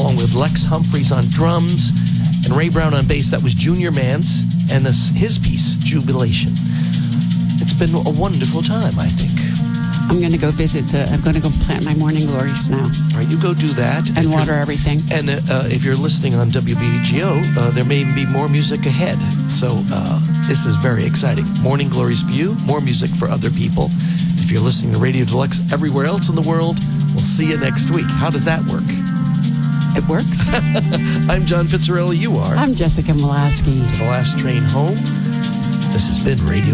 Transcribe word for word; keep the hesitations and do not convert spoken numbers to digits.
along with Lex Humphreys on drums and Ray Brown on bass. That was Junior Mance and this, his piece, Jubilation. It's been a wonderful time, I think. I'm going to go visit, uh, I'm going to go plant my morning glories now. All right, you go do that. And If water you're- everything. And uh, uh, if you're listening on W B G O, uh, there may be more music ahead. So uh, this is very exciting. Morning Glories for you, more music for other people. If you're listening to Radio Deluxe everywhere else in the world, we'll see you next week. How does that work? It works. I'm John Fitzgerald. You are. I'm Jessica Mulaski. To the last train home. This has been Radio